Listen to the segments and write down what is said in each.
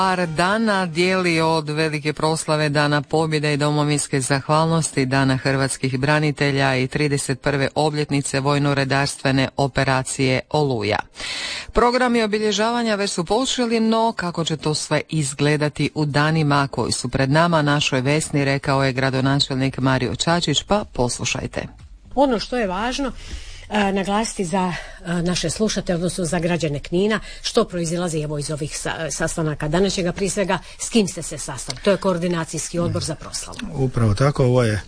Par dana dijeli od velike proslave Dana pobjede i domovinske zahvalnosti, Dana hrvatskih branitelja i 31. obljetnice vojno-redarstvene operacije Oluja. Programi obilježavanja već su počeli, no kako će to sve izgledati u danima koji su pred nama našoj Vesni, rekao je gradonačelnik Mario Čačić, pa poslušajte. Ono što je važno naglasiti za naše slušatelje, odnosno za građane Knina, što proizilazi evo iz ovih sastanaka današnjega, prije svega s kim ste se sastali. To je koordinacijski odbor za proslavu. Upravo tako,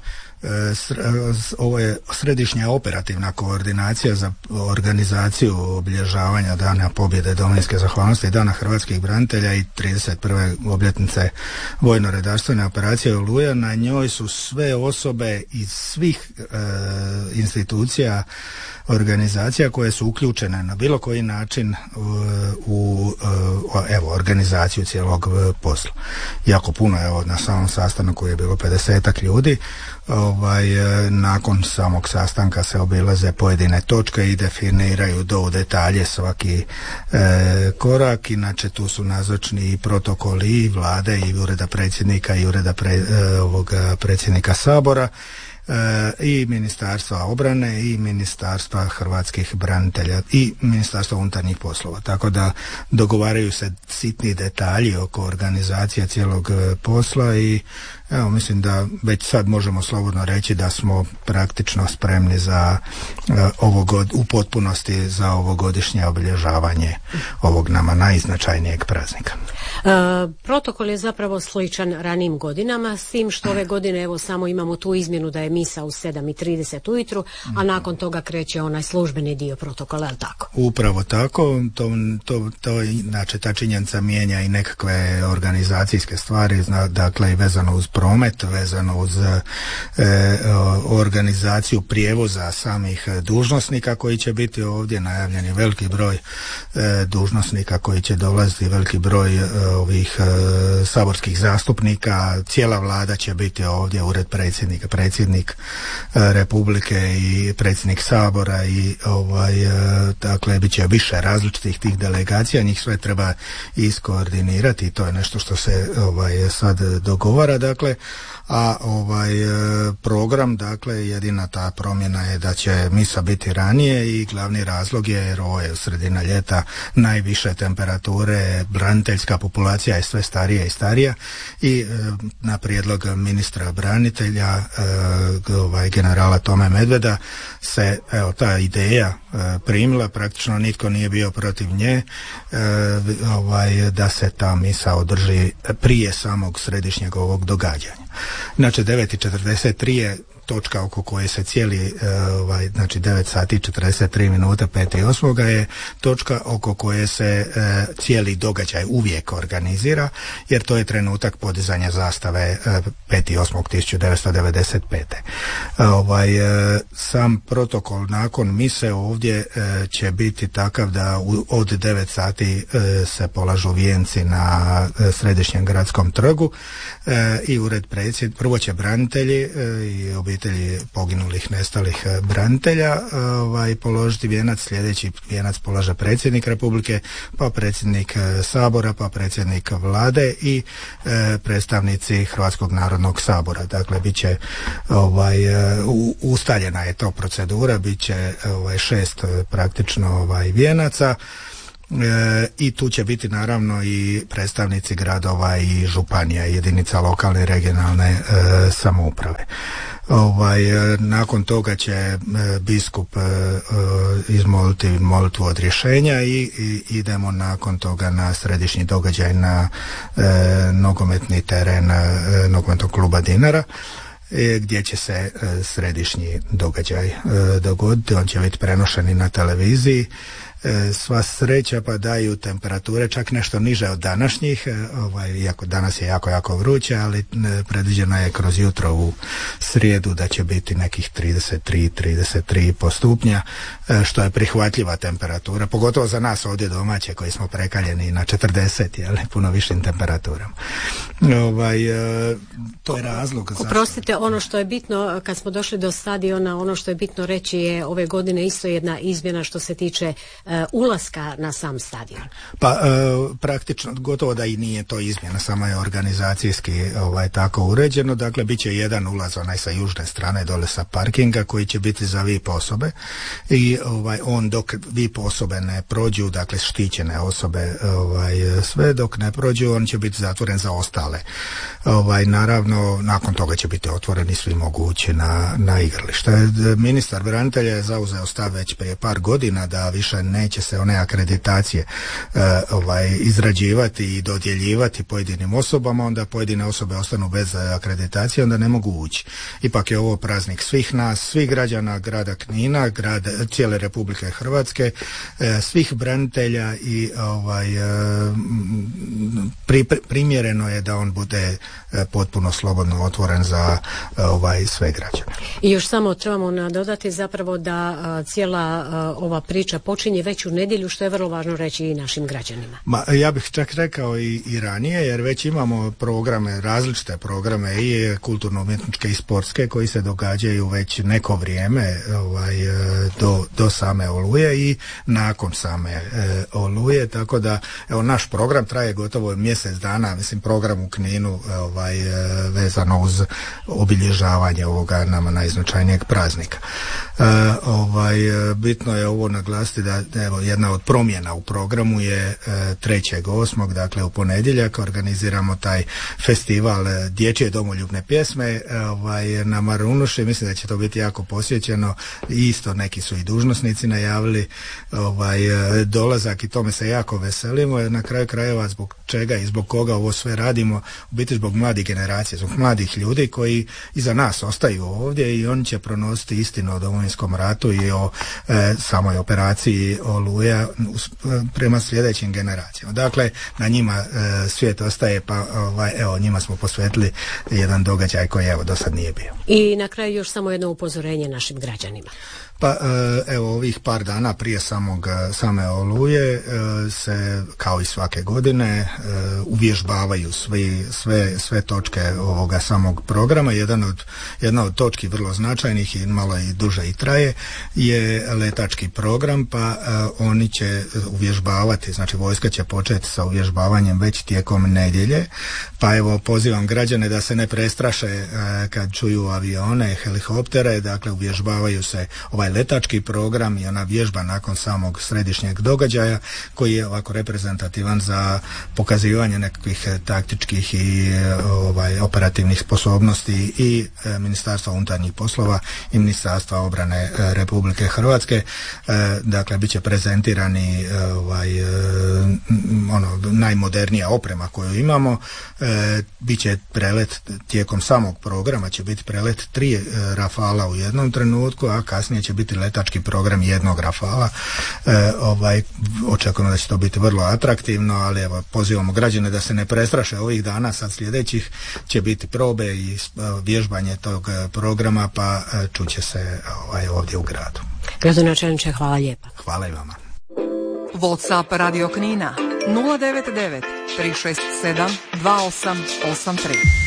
ovo je središnja operativna koordinacija za organizaciju obilježavanja Dana pobjede, domovinske zahvalnosti i Dana hrvatskih branitelja i 31. obljetnice vojno-redarstvene operacije Oluja. Na njoj su sve osobe iz svih institucija, organizacija koje su uključene na bilo koji način u organizaciju cijelog posla. Jako puno, na samom sastanku je bilo 50-ak ljudi. Nakon samog sastanka se obilaze pojedine točke i definiraju do detalje svaki korak. Inače tu su nazočni i protokoli i vlade i ureda predsjednika i ureda predsjednika Sabora, i Ministarstva obrane i Ministarstva hrvatskih branitelja i Ministarstva unutarnjih poslova. Tako da dogovaraju se sitni detalji oko organizacije cijelog posla i evo, mislim da već sad možemo slobodno reći da smo praktično spremni za u potpunosti za ovogodišnje obilježavanje ovog nama najznačajnijeg praznika. Protokol je zapravo sličan ranijim godinama, s tim što ove godine evo samo imamo tu izmjenu da je misa u 7:30 ujutru, a nakon toga kreće onaj službeni dio protokola, je li tako? Upravo tako, znači ta činjenica mijenja i nekakve organizacijske stvari, dakle i vezano uz promet, vezano uz organizaciju prijevoza samih dužnosnika koji će biti ovdje, najavljen je veliki broj dužnosnika koji će dolaziti, veliki broj ovih saborskih zastupnika, cijela vlada će biti ovdje, ured predsjednika, predsjednik Republike i predsjednik Sabora i dakle bit će više različitih tih delegacija, njih sve treba iskoordinirati i to je nešto što se sad dogovara, dakle, a program, dakle, jedina ta promjena je da će misa biti ranije i glavni razlog je jer ovo je sredina ljeta, najviše temperature, braniteljska populacija je sve starija i starija i na prijedlog ministra branitelja generala Tome Medveda se ta ideja primila, praktično nitko nije bio protiv nje, da se ta misa održi prije samog središnjeg ovog događanja. Znači 9:43 je točka oko koje se cijeli, znači 9 sati 43 minuta 5.8. je točka oko koje se cijeli događaj uvijek organizira, jer to je trenutak podizanja zastave 5.8.1995. Sam protokol nakon mise ovdje će biti takav da od 9 sati se polažu vijenci na središnjem gradskom trgu i ured predsjednika, prvo će branitelji i obitelji poginulih, nestalih branitelja položiti vijenac, sljedeći vijenac polaže predsjednik Republike, pa predsjednik Sabora, pa predsjednik vlade i predstavnici Hrvatskog narodnog sabora. Dakle, bit će ustaljena je to procedura, bit će 6 praktično vijenaca. I tu će biti naravno i predstavnici gradova i županija, jedinica lokalne i regionalne samouprave. Nakon toga će biskup izmoliti molitvu odrješenja i idemo nakon toga na središnji događaj na nogometni teren nogometnog kluba Dinara, gdje će se središnji događaj dogoditi. On će biti prenošen i na televiziji. Sva sreća pa daju temperature čak nešto niže od današnjih, iako danas je jako vruće, ali predviđeno je kroz jutro u srijedu da će biti nekih 33 stupnja, što je prihvatljiva temperatura, pogotovo za nas ovdje domaće koji smo prekaljeni na 40, puno višim temperaturama. To je razlog. Oprostite, ono što je bitno kad smo došli do stadiona, ono što je bitno reći je ove godine isto jedna izmjena što se tiče ulaska na sam stadion? Pa praktično gotovo da i nije to izmjena, samo je organizacijski tako uređeno. Dakle, bit će jedan ulaz onaj sa južne strane dole sa parkinga koji će biti za VIP osobe i on dok VIP osobe ne prođu, dakle štićene osobe sve dok ne prođu, on će biti zatvoren za ostale. Naravno, nakon toga će biti otvoreni svi mogući na igralište. Ministar branitelja je zauzeo stav već prije par godina da više neće se one akreditacije izrađivati i dodjeljivati pojedinim osobama, onda pojedine osobe ostanu bez akreditacije, onda ne mogu ući. Ipak je ovo praznik svih nas, svih građana grada Knina, cijele Republike Hrvatske, svih branitelja i primjereno je da on bude potpuno slobodno otvoren za sve građane. I još samo trebamo nadodati zapravo da cijela ova priča počinje već u nedjelju, što je vrlo važno reći i našim građanima. Ja bih čak rekao i ranije, jer već imamo programe, različite programe i kulturno-umjetničke i sportske koji se događaju već neko vrijeme do same Oluje i nakon same Oluje, tako da naš program traje gotovo mjesec dana, mislim program u Kninu vezano uz obilježavanje ovoga nama najznačajnijeg praznika. Bitno je ovo naglasiti da jedna od promjena u programu je 3.8. dakle u ponedjeljak organiziramo taj festival dječje domoljubne pjesme na Marunuši. Mislim da će to biti jako posjećeno. Isto neki su i dužnosnici najavili dolazak i tome se jako veselimo. Na kraju krajeva zbog čega i zbog koga ovo sve radimo, u biti zbog mladih generacija, zbog mladih ljudi koji iza nas ostaju ovdje i oni će pronositi istinu o Domovinskom ratu i o samoj operaciji Oluja prema sljedećim generacijama. Dakle, na njima svijet ostaje, pa njima smo posvetili jedan događaj koji do sad nije bio. I na kraju još samo jedno upozorenje našim građanima. Pa ovih par dana prije same Oluje se kao i svake godine uvježbavaju sve točke ovoga samog programa. Jedna od točki vrlo značajnih i malo i duže i traje je letački program, pa oni će uvježbavati, znači vojska će početi sa uvježbavanjem već tijekom nedjelje, pa pozivam građane da se ne prestraše kad čuju avione, helikoptere, dakle uvježbavaju se letački program i ona vježba nakon samog središnjeg događaja koji je ovako reprezentativan za pokazivanje nekakvih taktičkih i operativnih sposobnosti i Ministarstva unutarnjih poslova i Ministarstva obrane Republike Hrvatske. Dakle, bit će prezentirani najmodernija oprema koju imamo. Bit će prelet tijekom samog programa, će biti prelet 3 Rafala u jednom trenutku, a kasnije će biti letački program jednog Rafala. Očekujemo da će to biti vrlo atraktivno, ali pozivamo građane da se ne prestraše ovih dana. Sad sljedećih će biti probe i vježbanje tog programa, pa čuće se ovdje u gradu. Gradonačelniče, hvala lijepa. Hvala i vama. WhatsApp Radio Knina 099 367 2883.